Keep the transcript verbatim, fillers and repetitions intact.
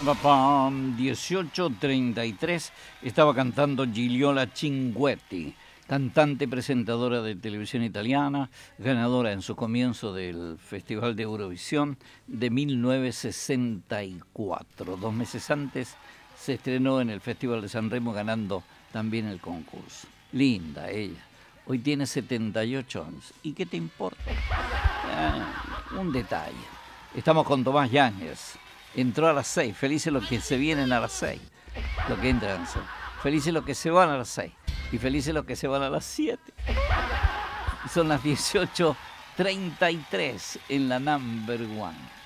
Papam, dieciocho treinta y tres, estaba cantando Gigliola Cinquetti, cantante presentadora de televisión italiana, ganadora en su comienzo del Festival de Eurovisión de mil novecientos sesenta y cuatro. Dos meses antes se estrenó en el Festival de San Remo ganando también el concurso. Linda ella. Hoy tiene setenta y ocho años. ¿Y qué te importa? Eh, un detalle. Estamos con Tomás Yáñez. Entró a las seis. Felices los que se vienen a las seis. Los que entran a las seis. Felices los que se van a las seis. Y felices los que se van a las siete. Son las dieciocho treinta y tres en la number one.